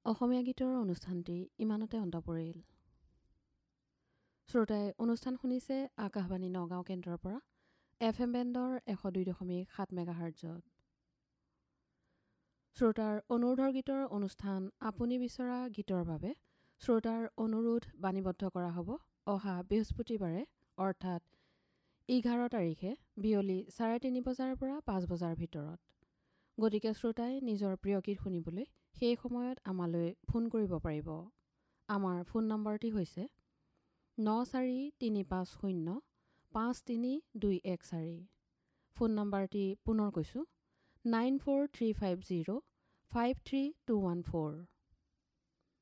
অসমীয়া গীতৰ অনুষ্ঠানটি ইমানতে অন্ত পৰিল। শ্ৰোতাই অনুষ্ঠান শুনিছে আকাশবাণী নগাঁও কেন্দ্ৰৰ পৰা FM বেণ্ডৰ 102.7 মেগাহাৰ্টজত। শ্ৰোতাৰ অনুৰোধৰ গীতৰ অনুষ্ঠান আপুনি বিচৰা গীতৰ বাবে শ্ৰোতাৰ অনুৰোধ বাণীবদ্ধ কৰা হ'ব অহা বৃহস্পতিবাৰে অৰ্থাৎ 11 তাৰিখে বিয়লি 3:30 বজাৰ পৰা 5 বজাৰ ভিতৰত। গতিকে শ্ৰোতাই নিজৰ প্ৰিয় গীত শুনিবলৈ সেই সময়ত আমালৈ ফোন কৰিব পাৰিব। আমাৰ ফোন নম্বৰটি হৈছে 9435053214। ফোন নম্বৰটি পুনৰ কৈছোঁ 94350532114।